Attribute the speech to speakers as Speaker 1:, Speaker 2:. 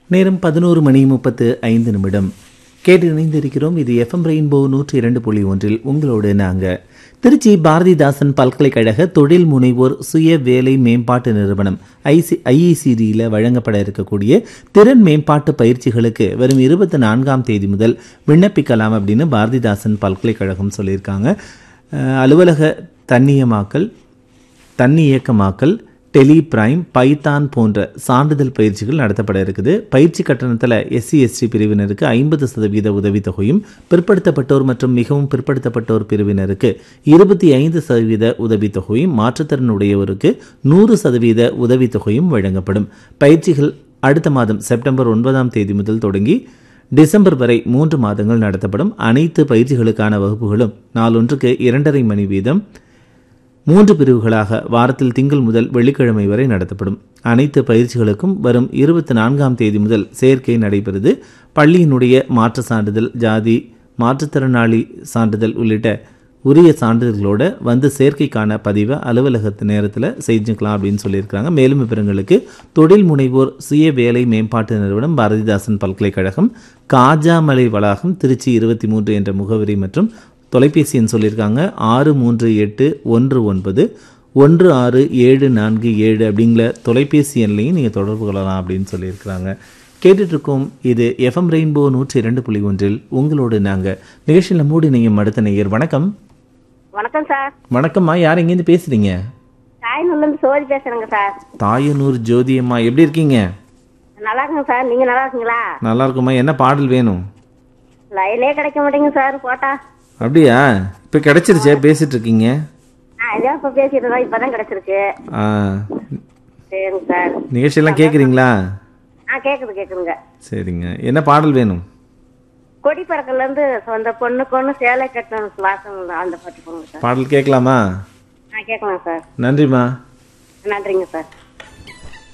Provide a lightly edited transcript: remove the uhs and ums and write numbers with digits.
Speaker 1: நேரம் 11:35 கேட்டு இணைந்திருக்கிறோம். இது எஃப்எம் ரெயின்போ 102.1 உங்களோடு நாங்கள். திருச்சி பாரதிதாசன் பல்கலைக்கழக தொழில் முனைவோர் சுய வேலை மேம்பாட்டு நிறுவனம் ஐஇசிடியில் வழங்கப்பட இருக்கக்கூடிய திறன் மேம்பாட்டு பயிற்சிகளுக்கு வரும் 24ஆம் தேதி முதல் விண்ணப்பிக்கலாம் அப்படின்னு பாரதிதாசன் பல்கலைக்கழகம் சொல்லியிருக்காங்க. அலுவலக தன்னியக்கமாக்கல், டெலிபிரைம், பைத்தான் போன்ற சான்றிதழ் பயிற்சிகள் நடத்தப்பட இருக்குது. பயிற்சி கட்டணத்தில் SC/ST பிரிவினருக்கு 50% உதவித்தொகையும், பிற்படுத்தப்பட்டோர் மற்றும் மிகவும் பிற்படுத்தப்பட்டோர் பிரிவினருக்கு 25% உதவித்தொகையும், மாற்றுத்திறனுடையவருக்கு 100% உதவித்தொகையும் வழங்கப்படும். பயிற்சிகள் அடுத்த மாதம் செப்டம்பர் 9ஆம் தேதி முதல் தொடங்கி டிசம்பர் வரை 3 மாதங்கள் நடத்தப்படும். அனைத்து பயிற்சிகளுக்கான வகுப்புகளும் நாளொன்றுக்கு 2.5 மணி வீதம் 3 பிரிவுகளாக வாரத்தில் திங்கள் முதல் வெள்ளிக்கிழமை வரை நடத்தப்படும். அனைத்து பயிற்சிகளுக்கும் வரும் 24ஆம் தேதி முதல் சேர்க்கை நடைபெறுது. பள்ளியினுடைய மாற்று சான்றிதழ், ஜாதி, மாற்றுத்திறனாளி சான்றிதழ் உள்ளிட்ட உரிய சான்றிதழ்களோட வந்து சேர்க்கைக்கான பதிவை அலுவலகத்து நேரத்தில் செஞ்சுக்கலாம் அப்படின்னு சொல்லியிருக்காங்க. மேலும் விவரங்களுக்கு தொழில் முனைவோர் சுய வேலை மேம்பாட்டு நிறுவனம், பாரதிதாசன் பல்கலைக்கழகம், காஜாமலை வளாகம், திருச்சி 23 என்ற முகவரி மற்றும் தொலைபேசி எண் சொல்லியிருக்காங்க. 6381916747 அப்படிங்கிற தொலைபேசி எண்ணையும் நீங்கள் தொடர்பு கொள்ளலாம் அப்படின்னு சொல்லியிருக்கிறாங்க. கேட்டுட்ருக்கோம். இது எஃப்எம் ரெயின்போ 102.1 உங்களோடு நாங்கள். நிகழ்ச்சியில் நம்மோடு நீங்கள் அடுத்த நேயர். வணக்கம்.
Speaker 2: வணக்கம் சார்.
Speaker 1: வணக்கம்மா, யார் எங்கேருந்து பேசுறீங்க?
Speaker 2: தாயனூர்லேருந்து ஜோதி பேசுறேங்க சார்.
Speaker 1: தாயனூர் ஜோதி அம்மா, எப்படி இருக்கீங்க?
Speaker 2: நல்லா இருக்குங்க சார். நீங்க நல்லா இருக்கீங்களா?
Speaker 1: நல்லா இருக்குமா. என்ன பாடல் வேணும்?
Speaker 2: லைனே கிடைக்க மாட்டேங்க சார். போட்டா
Speaker 1: அப்படியா? இப்போ கிடைச்சிருச்சே, பேசிட்டு இருக்கீங்க?
Speaker 2: இதான் இப்போ பேசிட்டு இருக்கோம். இப்பதான் கிடைச்சிருக்கு. சரிங்க சார்.
Speaker 1: நிகழ்ச்சியெல்லாம் கேட்குறீங்களா?
Speaker 2: கேக்குதுங்க.
Speaker 1: சரிங்க, என்ன பாடல் வேணும்?
Speaker 2: கொடி பறக்கல இருந்து அந்த பொண்ணுக்கு ஒண்ணு சேலை கட்டணும் வாசம், அந்த பாட்டு போங்க சார்.
Speaker 1: பாடல் கேட்கலாமா?
Speaker 2: கேட்கலாம் சார்.
Speaker 1: நன்றிம்மா.
Speaker 2: நன்றிங்க சார்.